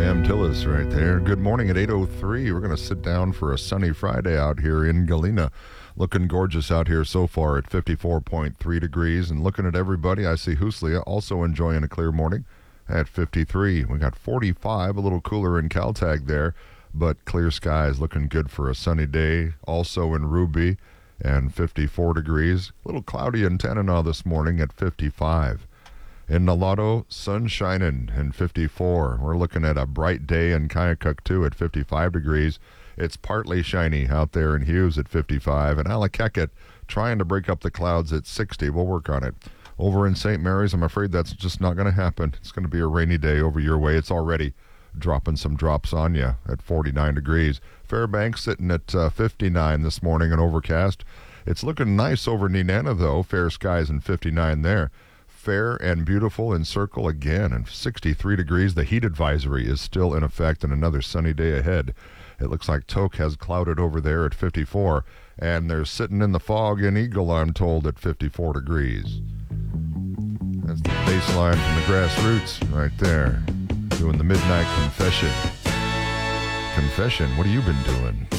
Sam Tillis right there. Good morning at 8:03. We're going to sit down for a sunny Friday out here in Galena. Looking gorgeous out here so far at 54.3 degrees. And looking at everybody, I see Huslia also enjoying a clear morning at 53. We got 45, a little cooler in Caltag there, but clear skies looking good for a sunny day. Also in Ruby and 54 degrees. A little cloudy in Tanana this morning at 55. In Naloto, sun shining and 54. We're looking at a bright day in Kayakuk too at 55 degrees. It's partly shiny out there in Hughes at 55. And Alakekit trying to break up the clouds at 60. We'll work on it. Over in St. Mary's, I'm afraid that's just not going to happen. It's going to be a rainy day over your way. It's already dropping some drops on you at 49 degrees. Fairbanks sitting at 59 this morning and overcast. It's looking nice over Nenana though. Fair skies and 59 there. Fair and beautiful in Circle again and 63 degrees. The heat advisory is still in effect and another sunny day ahead. It looks like Tok has clouded over there at 54, and they're sitting in the fog in Eagle, I'm told, at 54 degrees. That's the baseline from the Grassroots right there, doing the Midnight Confession. Confession, what have you been doing?